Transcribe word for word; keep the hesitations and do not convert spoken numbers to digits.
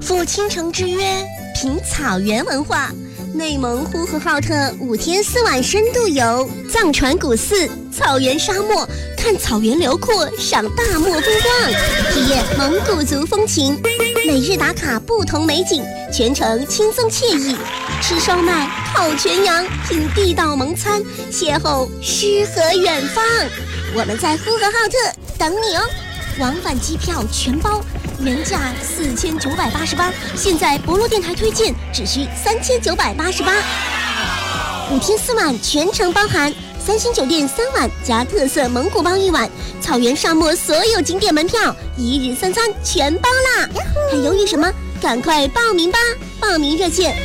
赴倾城之约，品草原文化。内蒙呼和浩特五天四晚深度游，藏传古寺、草原沙漠，看草原辽阔，赏大漠风光，体验蒙古族风情。每日打卡不同美景，全程轻松惬意。吃烧麦、烤全羊，品地道蒙餐，邂逅诗和远方。我们在呼和浩特等你哦！往返机票全包，原价四千九百八十八，现在博洛电台推荐只需三千九百八十八。五天四晚全程包含三星酒店三晚加特色蒙古包一晚，草原沙漠所有景点门票一日三餐全包啦！还犹豫什么？赶快报名吧！报名热线